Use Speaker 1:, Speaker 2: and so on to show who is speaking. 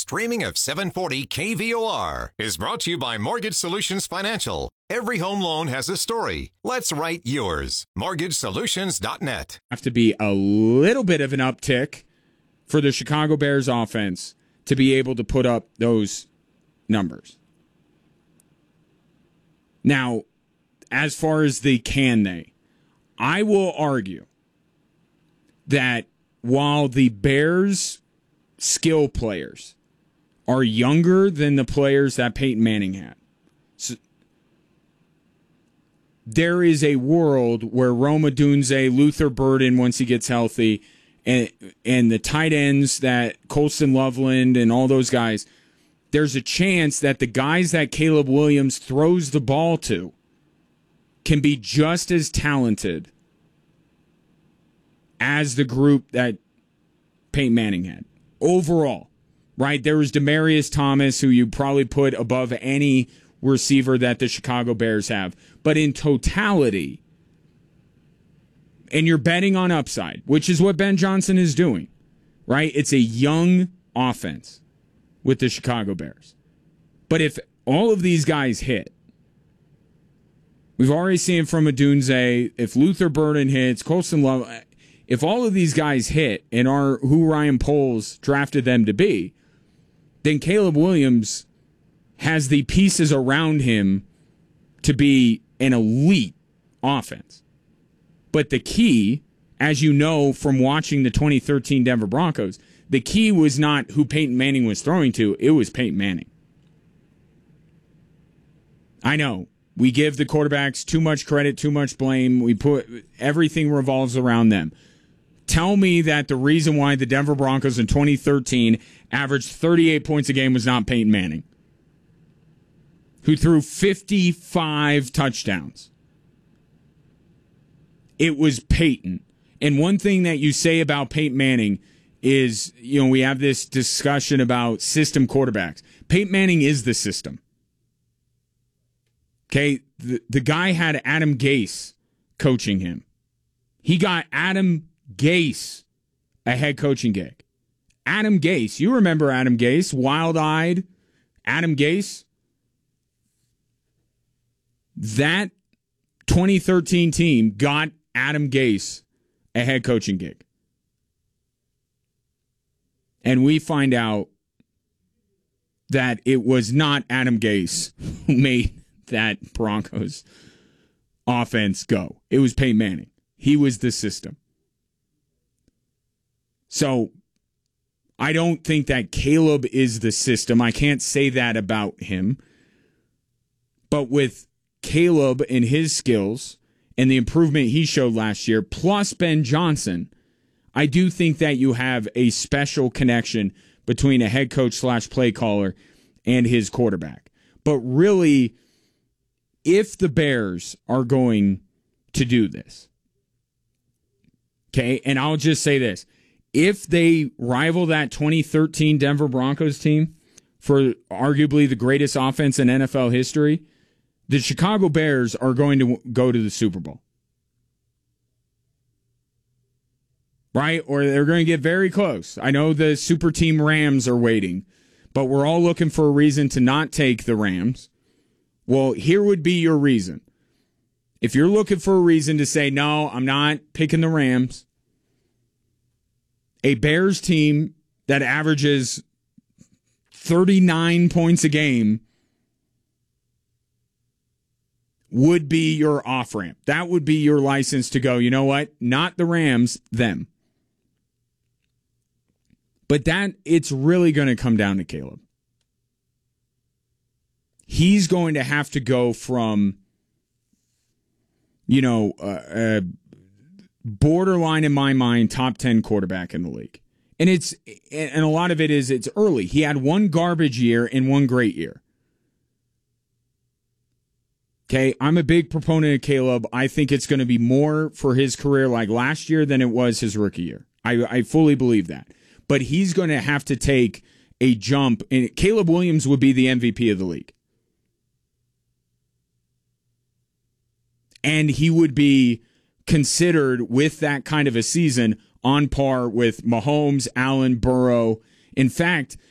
Speaker 1: streaming of 740 KVOR is brought to you by Mortgage Solutions Financial. Every home loan has a story. Let's write yours. MortgageSolutions.net.
Speaker 2: Have to be a little bit of an uptick for the Chicago Bears offense to be able to put up those numbers. Now, as far as the can they, I will argue that while the Bears' skill players are younger than the players that Peyton Manning had, so there is a world where Rome Odunze, Luther Burden, once he gets healthy, and the tight ends that Colston Loveland and all those guys, there's a chance that the guys that Caleb Williams throws the ball to can be just as talented as the group that Peyton Manning had. Overall, right? There was Demaryius Thomas, who you probably put above any receiver that the Chicago Bears have. But in totality, and you're betting on upside, which is what Ben Johnson is doing, right? It's a young offense with the Chicago Bears. But if all of these guys hit, we've already seen from Odunze, if Luther Burden hits, Colston Love, if all of these guys hit and are who Ryan Poles drafted them to be, then Caleb Williams has the pieces around him to be an elite offense. But the key, as you know from watching the 2013 Denver Broncos, the key was not who Peyton Manning was throwing to, it was Peyton Manning. I know. We give the quarterbacks too much credit, too much blame. We put everything revolves around them. Tell me that the reason why the Denver Broncos in 2013 averaged 38 points a game was not Peyton Manning, who threw 55 touchdowns. It was Peyton. And one thing that you say about Peyton Manning is, you know, we have this discussion about system quarterbacks. Peyton Manning is the system. Okay, the guy had Adam Gase coaching him. He got Adam Gase a head coaching gig. Adam Gase, you remember Adam Gase, wild-eyed Adam Gase? That 2013 team got Adam Gase a head coaching gig. And we find out that it was not Adam Gase who made that Broncos offense go. It was Peyton Manning. He was the system. So I don't think that Caleb is the system. I can't say that about him. But with Caleb and his skills and the improvement he showed last year, plus Ben Johnson, I do think that you have a special connection between a head coach / play caller and his quarterback. But really, if the Bears are going to do this, okay, and I'll just say this, if they rival that 2013 Denver Broncos team for arguably the greatest offense in NFL history, the Chicago Bears are going to go to the Super Bowl. Right? Or they're going to get very close. I know the super team Rams are waiting, but we're all looking for a reason to not take the Rams. Well, here would be your reason. If you're looking for a reason to say, no, I'm not picking the Rams, a Bears team that averages 39 points a game would be your off-ramp. That would be your license to go, you know what? Not the Rams, them. But that, it's really going to come down to Caleb. He's going to have to go from, borderline in my mind, top 10 quarterback in the league. And a lot of it is it's early. He had one garbage year and one great year. Okay, I'm a big proponent of Caleb. I think it's going to be more for his career like last year than it was his rookie year. I fully believe that. But he's going to have to take a jump. And Caleb Williams would be the MVP of the league. And he would be considered, with that kind of a season, on par with Mahomes, Allen, Burrow. In fact,